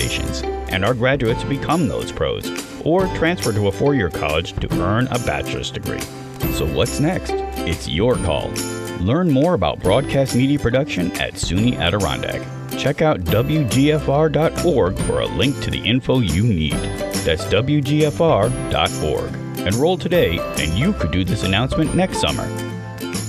stations, and our graduates become those pros, or transfer to a four-year college to earn a bachelor's degree. So what's next? It's your call. Learn more about broadcast media production at SUNY Adirondack. Check out WGFR.org for a link to the info you need. That's WGFR.org. Enroll today, and you could do this announcement next summer.